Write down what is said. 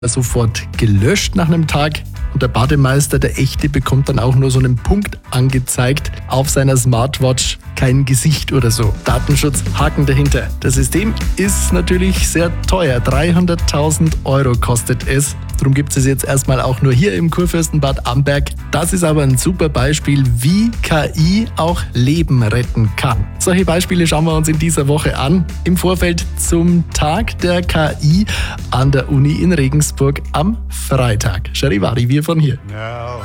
sofort gelöscht nach einem Tag. Und der Bademeister, der echte, bekommt dann auch nur so einen Punkt angezeigt auf seiner Smartwatch. Kein Gesicht oder so. Datenschutz, Haken dahinter. Das System ist natürlich sehr teuer. 300.000 € kostet es. Darum gibt es jetzt erstmal auch nur hier im Kurfürstenbad Amberg. Das ist aber ein super Beispiel, wie KI auch Leben retten kann. Solche Beispiele schauen wir uns in dieser Woche an. Im Vorfeld zum Tag der KI an der Uni in Regensburg am Freitag. Charivari, wir von hier.